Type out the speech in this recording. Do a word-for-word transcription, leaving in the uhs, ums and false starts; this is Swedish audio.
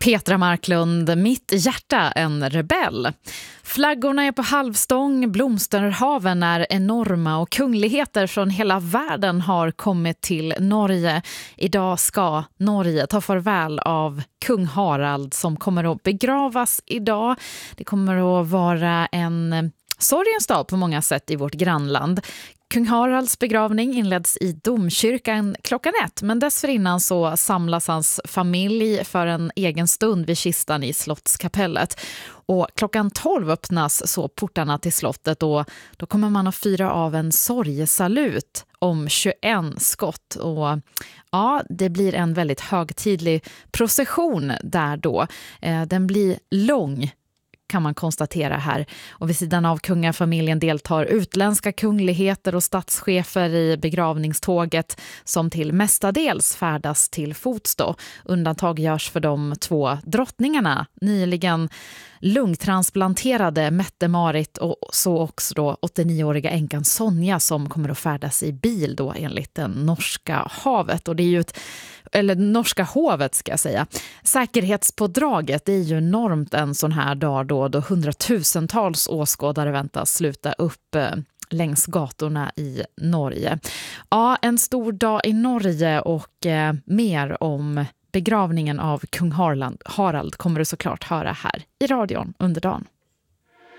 Petra Marklund, mitt hjärta en rebell. Flaggorna är på halvstång, blomsterhaven är enorma och kungligheter från hela världen har kommit till Norge. Idag ska Norge ta farväl av kung Harald som kommer att begravas idag. Det kommer att vara en sorgens dag på många sätt i vårt grannland. Kung Haralds begravning inleds i domkyrkan klockan ett, men dessförinnan så samlas hans familj för en egen stund vid kistan i slottskapellet. Och klockan tolv öppnas så portarna till slottet och då kommer man att fira av en sorgesalut om tjugoett skott. Och ja, det blir en väldigt högtidlig procession där då. Den blir lång, kan man konstatera här. Och vid sidan av kungafamiljen deltar utländska kungligheter och statschefer i begravningståget som till mestadels färdas till fots då. Undantag görs för de två drottningarna, nyligen lungtransplanterade Mette-Marit och så också då åttionioåriga änkan Sonja som kommer att färdas i bil då enligt den norska havet. Och det är ju ett eller norska hovet ska jag säga. Säkerhetspådraget, det är ju enormt en sån här dag då, då hundratusentals åskådare väntas sluta upp eh, längs gatorna i Norge. Ja, en stor dag i Norge och eh, mer om begravningen av kung Harald, Harald kommer du såklart höra här i radion under dagen.